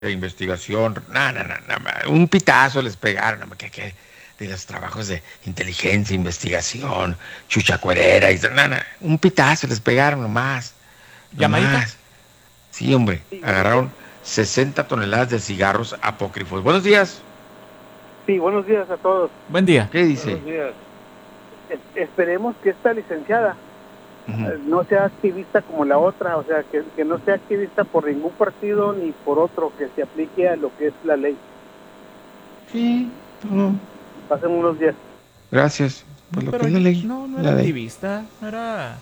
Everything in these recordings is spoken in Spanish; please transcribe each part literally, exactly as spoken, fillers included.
de investigación, no, no, no, no, un pitazo les pegaron, no, que, que, de los trabajos de inteligencia, investigación, chuchacuerera, y, no, no, un pitazo les pegaron nomás, ¿Llamadita? nomás. Sí, hombre, Sí, buenos días. agarraron sesenta toneladas de cigarros apócrifos. Buenos días, Sí, buenos días a todos. Buen día. ¿qué Buenos dice? días. Es- esperemos que esta licenciada Ujú. eh, no sea activista como la otra, o sea, que, que no sea activista por ningún partido ni por otro, que se aplique a lo que es la ley. Sí, no, Pasen unos días. gracias. Pues lo Pero que es la ley, no, no la era ley. activista, no era,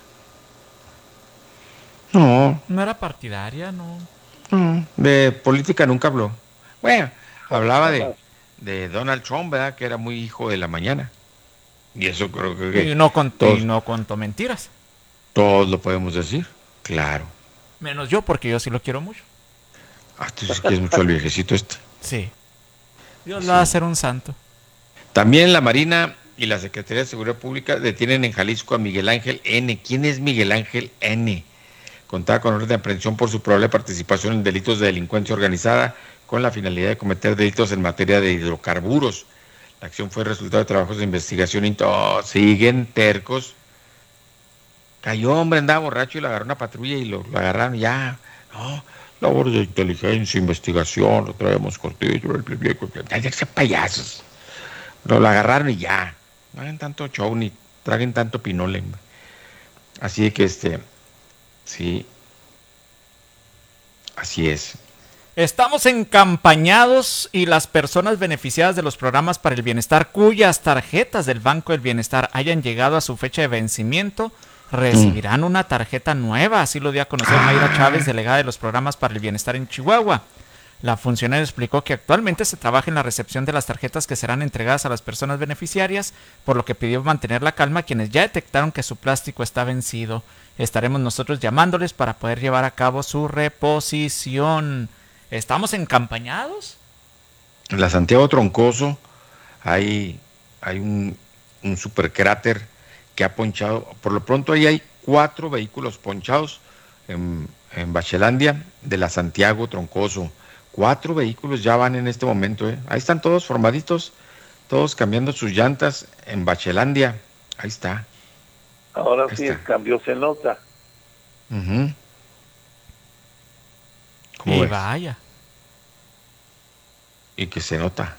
No, no era partidaria, no. no, de política nunca habló. Bueno, hablaba de, Jamás. de Donald Trump, ¿verdad? Que era muy hijo de la mañana. Y eso creo que, que Y no, cont- y todos, no contó mentiras. todos lo podemos decir. Claro. Menos yo, porque yo sí lo quiero mucho. Ah, tú sí quieres mucho al viejecito este. Sí. Dios lo va a Sí. hacer un santo. También la Marina y la Secretaría de Seguridad Pública detienen en Jalisco a Miguel Ángel N. ¿Quién es Miguel Ángel N? Contaba con orden de aprehensión por su probable participación en delitos de delincuencia organizada con la finalidad de cometer delitos en materia de hidrocarburos. La acción fue resultado de trabajos de investigación y todo. Siguen tercos. Cayó, hombre, andaba borracho y lo agarró una patrulla y lo, lo agarraron y ya. No, labores de inteligencia, investigación, lo traemos cortillo, ya ya sean payasos. Lo, lo agarraron y ya. No hagan tanto show ni traguen tanto pinole. hombre. Así que este, sí, así es. Estamos encampañados y las personas beneficiadas de los programas para el bienestar cuyas tarjetas del Banco del Bienestar hayan llegado a su fecha de vencimiento recibirán una tarjeta nueva, así lo dio a conocer Mayra Chávez, delegada de los programas para el bienestar en Chihuahua. La funcionaria explicó que actualmente se trabaja en la recepción de las tarjetas que serán entregadas a las personas beneficiarias, por lo que pidió mantener la calma a quienes ya detectaron que su plástico está vencido. Estaremos nosotros llamándoles para poder llevar a cabo su reposición. ¿Estamos encampañados? En la Santiago Troncoso hay, hay un, un supercráter que ha ponchado. Por lo pronto ahí hay cuatro vehículos ponchados en, en Bachelandia de la Santiago Troncoso. Cuatro vehículos ya van en este momento. ¿eh? Ahí están todos formaditos, todos cambiando sus llantas en Bachelandia. Ahí está. Ahora Ahí sí el está. cambio se nota. Ujú. ¿Cómo Y ves? vaya. Y que se nota.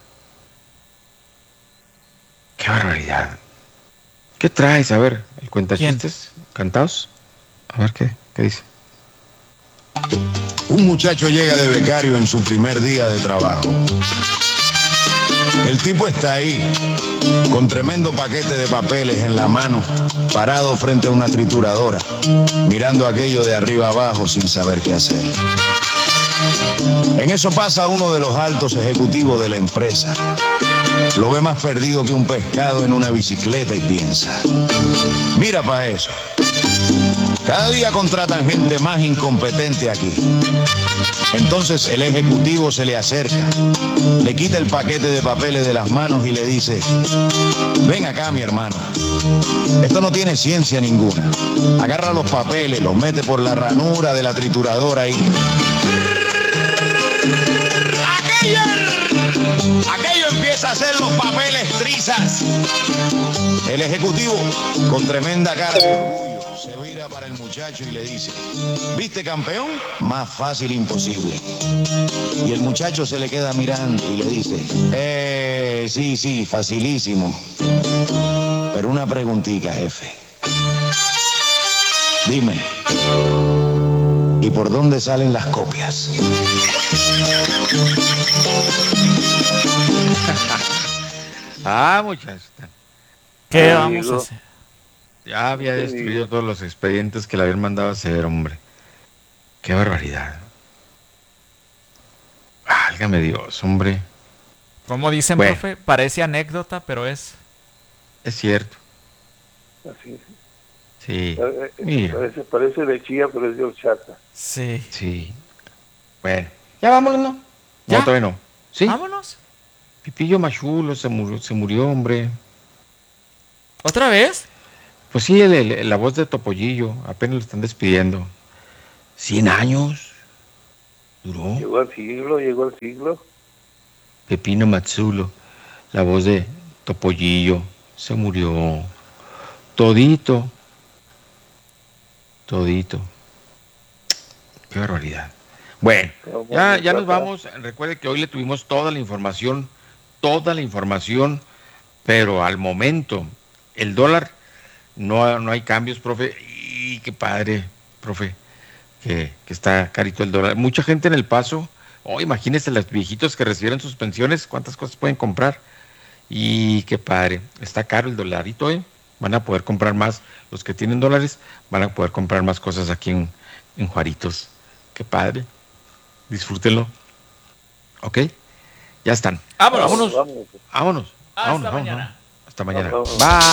¡Qué barbaridad! ¿Qué traes? A ver, el ¿Quién? cuentachistes cantados. A ver qué, qué dice. Un muchacho llega de becario en su primer día de trabajo. El tipo está ahí, con tremendo paquete de papeles en la mano, parado frente a una trituradora, mirando aquello de arriba abajo sin saber qué hacer. En eso pasa uno de los altos ejecutivos de la empresa. Lo ve más perdido que un pescado en una bicicleta y piensa, mira para eso. Cada día contratan gente más incompetente aquí. Entonces el ejecutivo se le acerca, le quita el paquete de papeles de las manos y le dice, ven acá mi hermano, esto no tiene ciencia ninguna. Agarra los papeles, los mete por la ranura de la trituradora y... ¡Aquello! Aquello empieza a hacer los papeles trizas. El ejecutivo, con tremenda cara de orgullo, se vira para el muchacho y le dice, ¿viste campeón? Más fácil imposible. Y el muchacho se le queda mirando y le dice, eh, sí, sí, facilísimo. Pero una preguntita, jefe. Dime, ¿y por dónde salen las copias? Ah, muchachos. ¿Qué Amigo, vamos a hacer? Ya había te destruido digo. todos los expedientes que le habían mandado a hacer, hombre. Qué barbaridad. Válgame Dios, hombre. Como dicen, Bueno. profe, parece anécdota, pero es... Es cierto. Así es. Sí. Eh, eh, Mira. Parece, parece de chía, pero es de horchata. Sí. Sí. Bueno. Ya vámonos, ¿no? ¿Ya? No, todavía no. Sí. Vámonos. Pipillo Machulo se murió, se murió, hombre. ¿Otra vez? Pues sí, el- el- la voz de Topollillo. Apenas lo están despidiendo. Cien años. Duró. Llegó al siglo, llegó al siglo. Pepino Matsulo, la voz de Topollillo, se murió. Todito. Todito. Qué barbaridad. Bueno, ya, ya nos vamos. Recuerde que hoy le tuvimos toda la información, toda la información, pero al momento, el dólar, no, no hay cambios, profe. Y qué padre, profe, que, que está carito el dólar. Mucha gente en El Paso, oh, imagínense los viejitos que recibieron sus pensiones, cuántas cosas pueden comprar. Y qué padre, está caro el dolarito, ¿eh? Van a poder comprar más, los que tienen dólares, van a poder comprar más cosas aquí en, en Juaritos. Qué padre. Disfrútenlo. ¿Ok? Ya están. Vámonos. Vámonos. Vámonos. Hasta vámonos, mañana. vámonos. Hasta mañana. Vámonos. Bye.